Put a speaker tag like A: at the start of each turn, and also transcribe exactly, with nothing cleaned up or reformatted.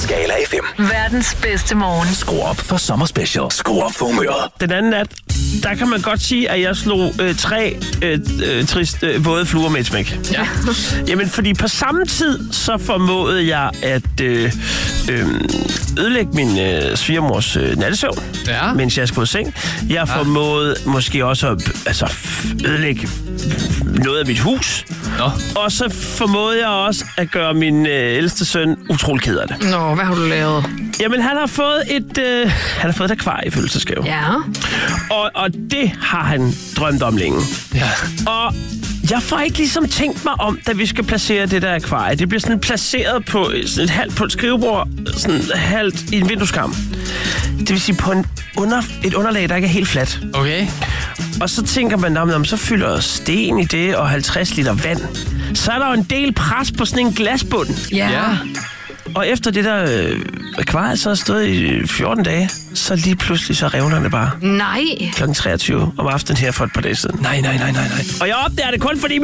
A: Skala F M.
B: Verdens bedste morgen.
A: Skru op for sommerspecial. Skru op for humøret.
C: Den anden nat, der kan man godt sige, at jeg slog øh, tre øh, øh, trist øh, våde fluer med et smæk.
D: Ja.
C: Jamen, fordi på samme tid, så formåede jeg at øh, øh, ødelægge min øh, svigermors øh, nattesøvn,
D: Ja.
C: mens jeg skulle i seng. Jeg formåede måske også at altså, ødelægge noget af mit hus.
D: Nå.
C: Og så formåede jeg også at gøre min øh, ældste søn utrolig ked af det.
E: Nå, hvad har du lavet?
C: Jamen, han har fået et, øh, han har fået et akvarie i fødselsdagsgave.
E: Ja.
C: Og, og det har han drømt om længe.
D: Ja.
C: Og jeg får ikke ligesom tænkt mig om, da vi skal placere det der akvarie. Det bliver sådan placeret på sådan et halvt på et skrivebord, sådan halvt i en vindueskarm. Det vil sige på en under, et underlag, der ikke er helt fladt.
D: Okay.
C: Og så tænker man, om så fylder sten i det og halvtreds liter vand. Så er der jo en del pres på sådan en glasbund.
E: Ja.
D: Ja.
C: Og efter det der øh, akvarie så har stået i fjorten dage, så lige pludselig så revner det bare
E: Nej.
C: klokken treogtyve om aftenen her for et par dage siden.
D: Nej, nej, nej, nej, nej.
C: Og jeg opdager det kun, fordi